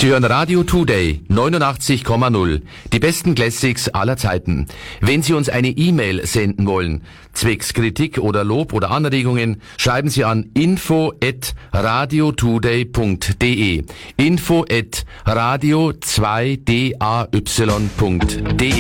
Sie hören Radio Today 89,0. Die besten Classics aller Zeiten. Wenn Sie uns eine E-Mail senden wollen, zwecks Kritik oder Lob oder Anregungen, schreiben Sie an info@radiotoday.de. info@radio2day.de.